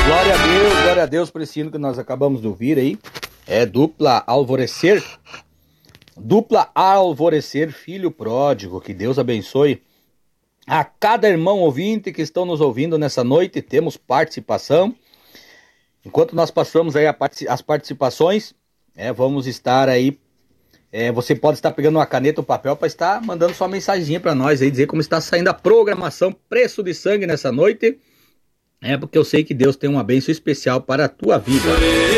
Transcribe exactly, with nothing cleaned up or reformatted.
Glória a Deus, glória a Deus por esse hino que nós acabamos de ouvir aí. É Dupla Alvorecer. Dupla Alvorecer, Filho Pródigo. Que Deus abençoe a cada irmão ouvinte que estão nos ouvindo nessa noite. Temos participação. Enquanto nós passamos aí a part- as participações, é, vamos estar aí. É, você pode estar pegando uma caneta ou papel para estar mandando sua mensaginha para nós aí, dizer como está saindo a programação Preço de Sangue nessa noite. É porque eu sei que Deus tem uma bênção especial para a tua vida.